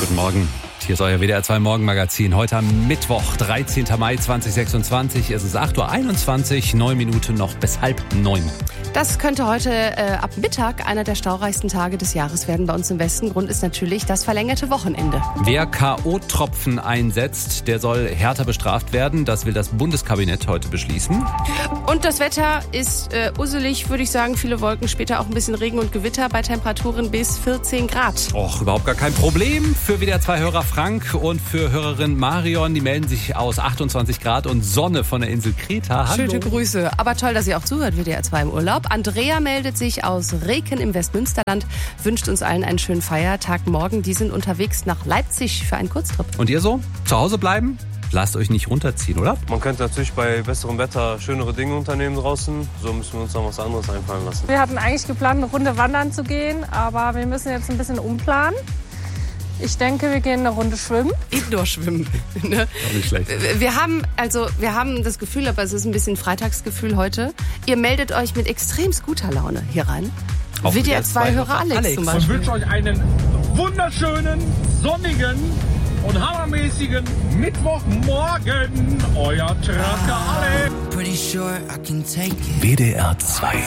Guten Morgen. Hier ist euer WDR 2 Morgenmagazin. Heute am Mittwoch, 13. Mai 2026. Es ist 8.21 Uhr, 9 Minuten noch bis 8:30. Das könnte heute ab Mittag einer der staureichsten Tage des Jahres werden bei uns im Westen. Grund ist natürlich das verlängerte Wochenende. Wer K.O.-Tropfen einsetzt, der soll härter bestraft werden. Das will das Bundeskabinett heute beschließen. Und das Wetter ist usselig, würde ich sagen. Viele Wolken, später auch ein bisschen Regen und Gewitter bei Temperaturen bis 14 Grad. Och, überhaupt gar kein Problem. Für WDR 2-Hörer Frank und für Hörerin Marion. Die melden sich aus 28 Grad und Sonne von der Insel Kreta. Hallo. Schöne Grüße. Aber toll, dass ihr auch zuhört, WDR 2 im Urlaub. Andrea meldet sich aus Reken im Westmünsterland, wünscht uns allen einen schönen Feiertag morgen. Die sind unterwegs nach Leipzig für einen Kurztrip. Und ihr so? Zu Hause bleiben? Lasst euch nicht runterziehen, oder? Man könnte natürlich bei besserem Wetter schönere Dinge unternehmen draußen. So müssen wir uns noch was anderes einfallen lassen. Wir hatten eigentlich geplant, eine Runde wandern zu gehen, aber wir müssen jetzt ein bisschen umplanen. Ich denke, wir gehen eine Runde schwimmen. Indoor-Schwimmen. Ne? Auch nicht schlecht. Wir haben das Gefühl, aber es ist ein bisschen Freitagsgefühl heute. Ihr meldet euch mit extremst guter Laune hier rein. Auch WDR 2-Hörer Alex zum Beispiel. Ich wünsche euch einen wunderschönen, sonnigen und hammermäßigen Mittwochmorgen. Euer Tracker Alex. WDR 2